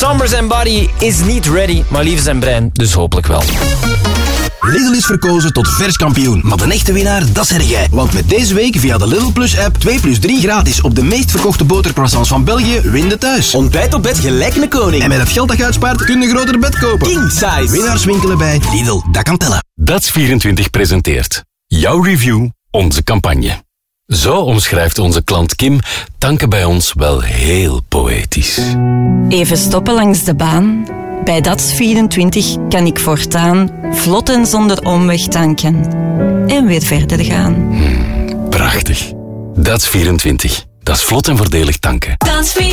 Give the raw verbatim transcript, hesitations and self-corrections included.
Sombers and Body is niet ready, maar lief zijn brein, dus hopelijk wel. Lidl is verkozen tot vers kampioen. Maar de echte winnaar, dat zeg jij. Want met deze week via de Lidl Plus app twee plus drie gratis op de meest verkochte botercroissants van België, win de thuis. Ontbijt op bed gelijk een koning. En met het geld dat je uitspaart, kun je een groter bed kopen. King size. Winnaars winkelen bij Lidl, dat kan tellen. D A T S vierentwintig presenteert jouw review, onze campagne. Zo omschrijft onze klant Kim tanken bij ons wel heel poëtisch. Even stoppen langs de baan. Bij D A T S vierentwintig kan ik voortaan vlot en zonder omweg tanken. En weer verder gaan. Hmm, prachtig. D A T S vierentwintig. Dat is vlot en voordelig tanken. D A T S